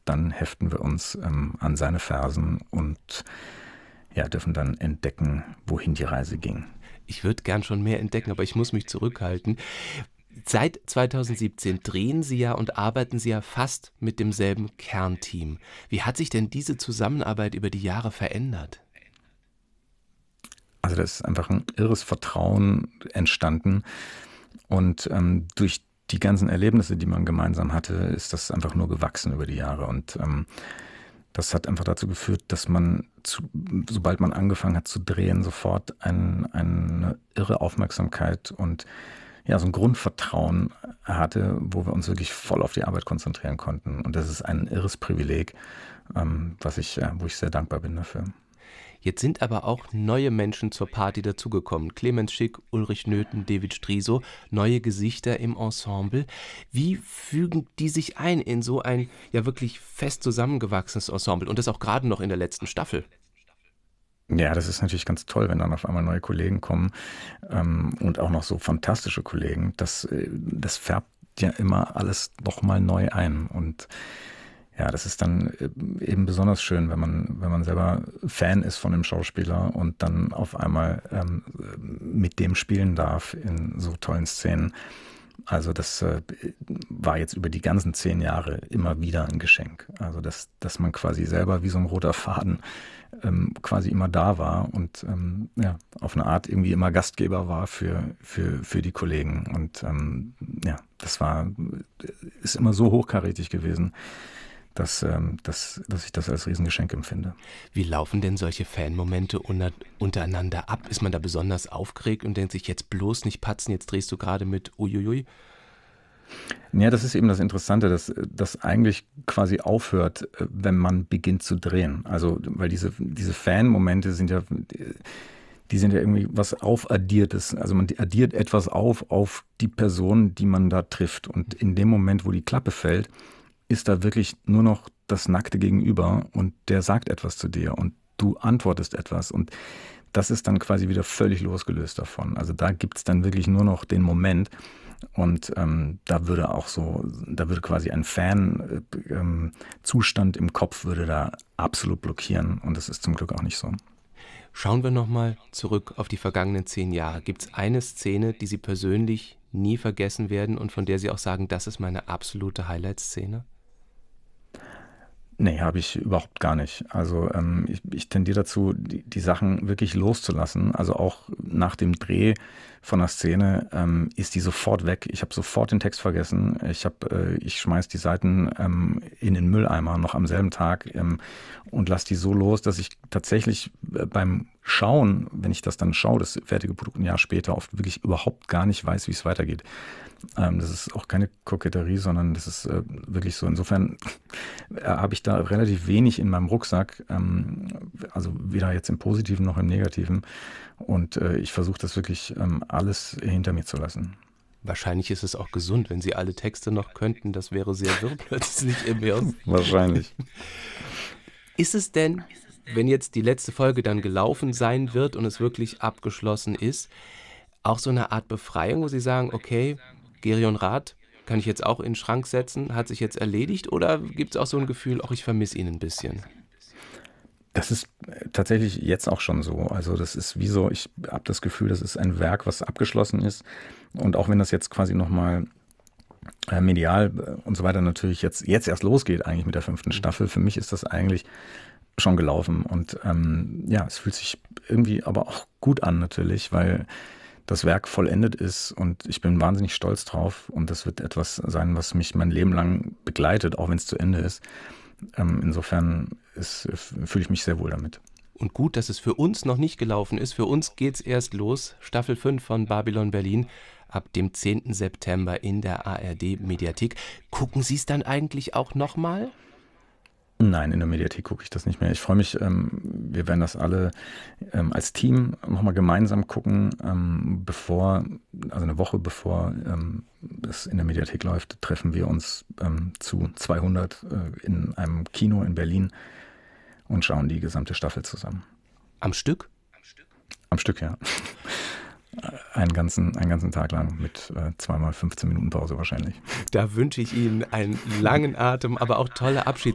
dann heften wir uns an seine Fersen und ja, dürfen dann entdecken, wohin die Reise ging. Ich würde gern schon mehr entdecken, aber ich muss mich zurückhalten. Seit 2017 drehen Sie ja und arbeiten Sie ja fast mit demselben Kernteam. Wie hat sich denn diese Zusammenarbeit über die Jahre verändert? Also da ist einfach ein irres Vertrauen entstanden und durch die ganzen Erlebnisse, die man gemeinsam hatte, ist das einfach nur gewachsen über die Jahre und das hat einfach dazu geführt, dass man, sobald man angefangen hat zu drehen, sofort eine irre Aufmerksamkeit und ja, so ein Grundvertrauen hatte, wo wir uns wirklich voll auf die Arbeit konzentrieren konnten. Und das ist ein irres Privileg, wo ich sehr dankbar bin dafür. Jetzt sind aber auch neue Menschen zur Party dazugekommen. Clemens Schick, Ulrich Nöthen, David Striso, neue Gesichter im Ensemble. Wie fügen die sich ein in so ein ja wirklich fest zusammengewachsenes Ensemble und das auch gerade noch in der letzten Staffel? Ja, das ist natürlich ganz toll, wenn dann auf einmal neue Kollegen kommen und auch noch so fantastische Kollegen. Das färbt ja immer alles nochmal neu ein und ja, das ist dann eben besonders schön, wenn man selber Fan ist von dem Schauspieler und dann auf einmal mit dem spielen darf in so tollen Szenen. Also das war jetzt über die ganzen 10 Jahre immer wieder ein Geschenk. Also dass man quasi selber wie so ein roter Faden quasi immer da war und ja, auf eine Art irgendwie immer Gastgeber war für die Kollegen. Und ja, ist immer so hochkarätig gewesen, dass ich das als Riesengeschenk empfinde. Wie laufen denn solche Fanmomente untereinander ab? Ist man da besonders aufgeregt und denkt sich, jetzt bloß nicht patzen, jetzt drehst du gerade mit uiuiui? Ja, das ist eben das Interessante, dass das eigentlich quasi aufhört, wenn man beginnt zu drehen. Also, weil diese Fan-Momente die sind ja irgendwie was Aufaddiertes. Also man addiert etwas auf die Person, die man da trifft. Und in dem Moment, wo die Klappe fällt, ist da wirklich nur noch das nackte Gegenüber und der sagt etwas zu dir und du antwortest etwas und das ist dann quasi wieder völlig losgelöst davon. Also da gibt's dann wirklich nur noch den Moment und da würde quasi ein Fan-Zustand im Kopf würde da absolut blockieren und das ist zum Glück auch nicht so. Schauen wir nochmal zurück auf die vergangenen 10 Jahre. Gibt es eine Szene, die Sie persönlich nie vergessen werden und von der Sie auch sagen, das ist meine absolute Highlight-Szene? Nee, habe ich überhaupt gar nicht. Also ich tendiere dazu, die Sachen wirklich loszulassen. Also auch nach dem Dreh von der Szene ist die sofort weg. Ich habe sofort den Text vergessen. Ich schmeiß die Seiten in den Mülleimer noch am selben Tag und lasse die so los, dass ich tatsächlich beim Schauen, wenn ich das dann schaue, das fertige Produkt ein Jahr später, oft wirklich überhaupt gar nicht weiß, wie es weitergeht. Das ist auch keine Koketterie, sondern das ist wirklich so. Insofern habe ich da relativ wenig in meinem Rucksack, also weder jetzt im Positiven noch im Negativen. Und ich versuche das wirklich alles hinter mir zu lassen. Wahrscheinlich ist es auch gesund, wenn Sie alle Texte noch könnten. Das wäre sehr wirr plötzlich im Hirn. Wahrscheinlich. Ist es denn, wenn jetzt die letzte Folge dann gelaufen sein wird und es wirklich abgeschlossen ist, auch so eine Art Befreiung, wo Sie sagen, okay, Gerion Rath kann ich jetzt auch in den Schrank setzen, hat sich jetzt erledigt oder gibt es auch so ein Gefühl, ach, ich vermisse ihn ein bisschen? Das ist tatsächlich jetzt auch schon so. Also das ist wie so, ich habe das Gefühl, das ist ein Werk, was abgeschlossen ist. Und auch wenn das jetzt quasi nochmal medial und so weiter natürlich jetzt erst losgeht eigentlich mit der 5. Staffel, für mich ist das eigentlich schon gelaufen. Und ja, es fühlt sich irgendwie aber auch gut an natürlich, weil das Werk vollendet ist und ich bin wahnsinnig stolz drauf und das wird etwas sein, was mich mein Leben lang begleitet, auch wenn es zu Ende ist. Insofern fühle ich mich sehr wohl damit. Und gut, dass es für uns noch nicht gelaufen ist. Für uns geht's erst los. Staffel 5 von Babylon Berlin ab dem 10. September in der ARD-Mediathek. Gucken Sie es dann eigentlich auch nochmal? Nein, in der Mediathek gucke ich das nicht mehr. Ich freue mich, wir werden das alle als Team nochmal gemeinsam gucken, also eine Woche bevor es in der Mediathek läuft, treffen wir uns zu 200 in einem Kino in Berlin und schauen die gesamte Staffel zusammen. Am Stück? Am Stück, ja. Einen ganzen Tag lang mit zweimal 15 Minuten Pause wahrscheinlich. Da wünsche ich Ihnen einen langen Atem, aber auch tolle Abschieds